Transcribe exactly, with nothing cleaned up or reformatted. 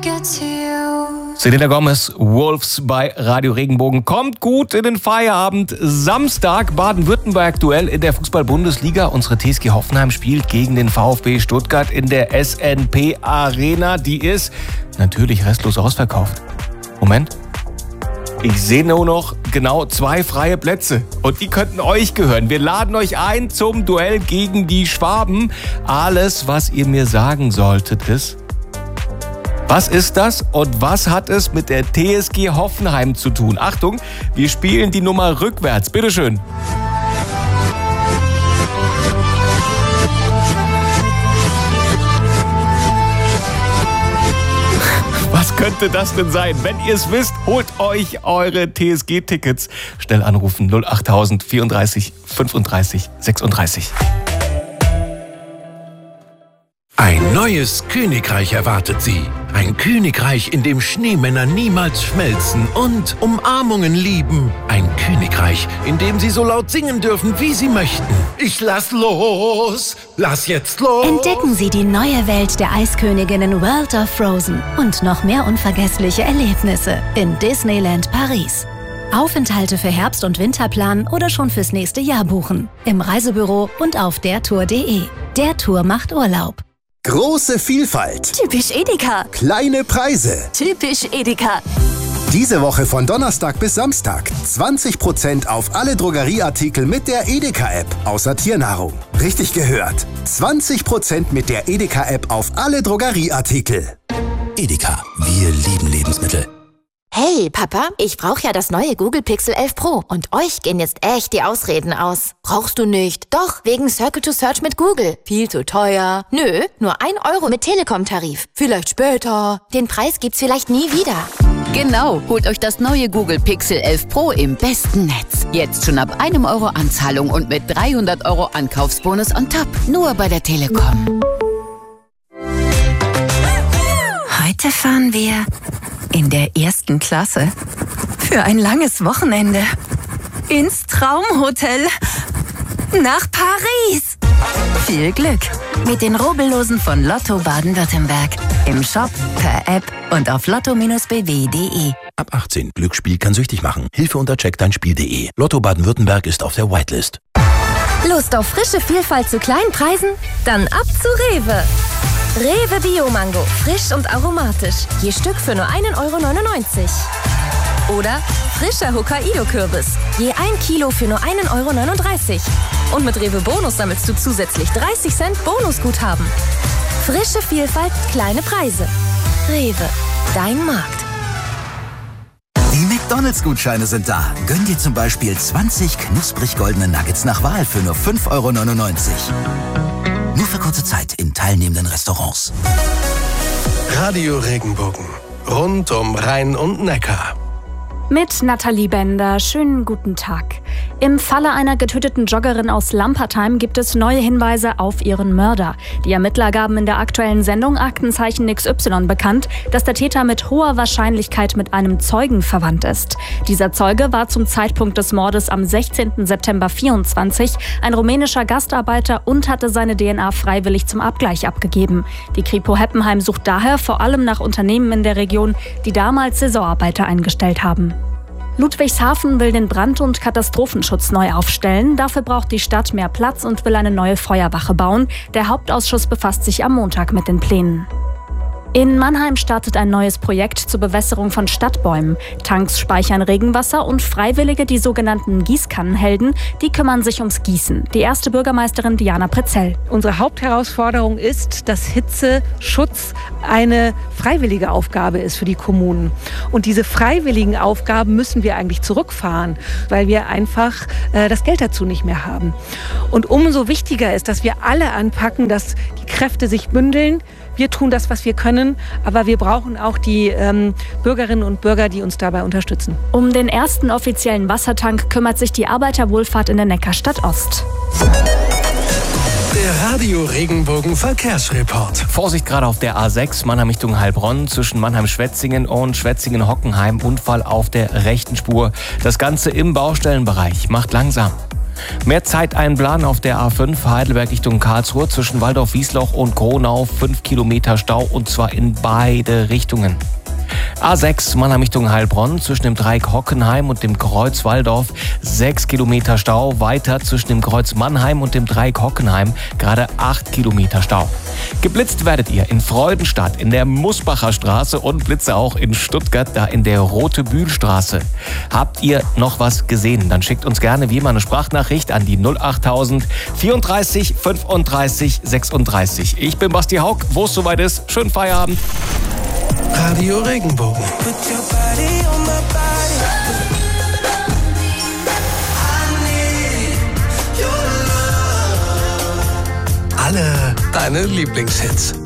Selena Gomez, Wolves bei Radio Regenbogen. Kommt gut in den Feierabend. Samstag Baden-Württemberg-Duell in der Fußball-Bundesliga. Unsere T S G Hoffenheim spielt gegen den VfB Stuttgart in der S N P Arena. Die ist natürlich restlos ausverkauft. Moment. Ich sehe nur noch genau zwei freie Plätze und die könnten euch gehören. Wir laden euch ein zum Duell gegen die Schwaben. Alles, was ihr mir sagen solltet, ist: Was ist das und was hat es mit der T S G Hoffenheim zu tun? Achtung, wir spielen die Nummer rückwärts. Bitteschön. Was könnte das denn sein? Wenn ihr es wisst, holt euch eure T S G-Tickets. Schnell anrufen null achttausend vierunddreißig fünfunddreißig sechsunddreißig. Ein neues Königreich erwartet Sie. Ein Königreich, in dem Schneemänner niemals schmelzen und Umarmungen lieben. Ein Königreich, in dem Sie so laut singen dürfen, wie Sie möchten. Ich lass los, lass jetzt los. Entdecken Sie die neue Welt der Eisköniginnen World of Frozen und noch mehr unvergessliche Erlebnisse in Disneyland Paris. Aufenthalte für Herbst- und Winter planen oder schon fürs nächste Jahr buchen. Im Reisebüro und auf dertour punkt de. Der Tour macht Urlaub. Große Vielfalt. Typisch Edeka. Kleine Preise. Typisch Edeka. Diese Woche von Donnerstag bis Samstag zwanzig Prozent auf alle Drogerieartikel mit der Edeka-App, außer Tiernahrung. Richtig gehört. zwanzig Prozent mit der Edeka-App auf alle Drogerieartikel. Edeka, wir lieben Lebensmittel. Hey, Papa, ich brauche ja das neue Google Pixel elf Pro und euch gehen jetzt echt die Ausreden aus. Brauchst du nicht? Doch, wegen Circle to Search mit Google. Viel zu teuer. Nö, nur ein Euro mit Telekom-Tarif. Vielleicht später. Den Preis gibt's vielleicht nie wieder. Genau, holt euch das neue Google Pixel elf Pro im besten Netz. Jetzt schon ab einem Euro Anzahlung und mit dreihundert Euro Ankaufsbonus on top. Nur bei der Telekom. Heute fahren wir in der ersten Klasse für ein langes Wochenende ins Traumhotel nach Paris. Viel Glück mit den Rubbellosen von Lotto Baden-Württemberg. Im Shop, per App und auf lotto Bindestrich b w punkt de. Ab achtzehn. Glücksspiel kann süchtig machen. Hilfe unter check dein spiel punkt de. Lotto Baden-Württemberg ist auf der Whitelist. Lust auf frische Vielfalt zu kleinen Preisen? Dann ab zu Rewe. Rewe Bio-Mango, frisch und aromatisch. Je Stück für nur ein Euro neunundneunzig. Oder frischer Hokkaido-Kürbis. Je ein Kilo für nur ein Euro neununddreißig. Und mit Rewe Bonus sammelst du zusätzlich dreißig Cent Bonusguthaben. Frische Vielfalt, kleine Preise. Rewe, dein Markt. Die McDonalds-Gutscheine sind da. Gönn dir zum Beispiel zwanzig knusprig goldene Nuggets nach Wahl für nur fünf Euro neunundneunzig. Nur für kurze Zeit in teilnehmenden Restaurants. Radio Regenbogen. Rund um Rhein und Neckar. Mit Nathalie Bender. Schönen guten Tag. Im Falle einer getöteten Joggerin aus Lampertheim gibt es neue Hinweise auf ihren Mörder. Die Ermittler gaben in der aktuellen Sendung Aktenzeichen X Y bekannt, dass der Täter mit hoher Wahrscheinlichkeit mit einem Zeugen verwandt ist. Dieser Zeuge war zum Zeitpunkt des Mordes am sechzehnten September vierundzwanzig ein rumänischer Gastarbeiter und hatte seine D N A freiwillig zum Abgleich abgegeben. Die Kripo Heppenheim sucht daher vor allem nach Unternehmen in der Region, die damals Saisonarbeiter eingestellt haben. Ludwigshafen will den Brand- und Katastrophenschutz neu aufstellen. Dafür braucht die Stadt mehr Platz und will eine neue Feuerwache bauen. Der Hauptausschuss befasst sich am Montag mit den Plänen. In Mannheim startet ein neues Projekt zur Bewässerung von Stadtbäumen. Tanks speichern Regenwasser und Freiwillige, die sogenannten Gießkannenhelden, die kümmern sich ums Gießen. Die erste Bürgermeisterin Diana Prezell. Unsere Hauptherausforderung ist, dass Hitzeschutz eine freiwillige Aufgabe ist für die Kommunen. Und diese freiwilligen Aufgaben müssen wir eigentlich zurückfahren, weil wir einfach äh, das Geld dazu nicht mehr haben. Und umso wichtiger ist, dass wir alle anpacken, dass die Kräfte sich bündeln. Wir tun das, was wir können, aber wir brauchen auch die ähm, Bürgerinnen und Bürger, die uns dabei unterstützen. Um den ersten offiziellen Wassertank kümmert sich die Arbeiterwohlfahrt in der Neckarstadt Ost. Der Radio Regenbogen Verkehrsreport. Vorsicht gerade auf der A sechs, Mannheim Richtung Heilbronn, zwischen Mannheim-Schwetzingen und Schwetzingen-Hockenheim. Unfall auf der rechten Spur. Das Ganze im Baustellenbereich. Macht langsam. Mehr Zeit einplanen auf der A fünf Heidelberg Richtung Karlsruhe zwischen Waldorf-Wiesloch und Kronau. fünf Kilometer Stau und zwar in beide Richtungen. A sechs Mannheim Richtung Heilbronn zwischen dem Dreieck Hockenheim und dem Kreuz Walldorf. sechs Kilometer Stau. Weiter zwischen dem Kreuz Mannheim und dem Dreieck Hockenheim. Gerade acht Kilometer Stau. Geblitzt werdet ihr in Freudenstadt, in der Musbacher Straße und Blitze auch in Stuttgart, da in der Rote-Bühl-Straße. Habt ihr noch was gesehen? Dann schickt uns gerne wie immer eine Sprachnachricht an die null achttausend vierunddreißig fünfunddreißig sechsunddreißig. Ich bin Basti Haug. Wo es soweit ist, schönen Feierabend. Radio Regenbogen. Alle deine Lieblingshits.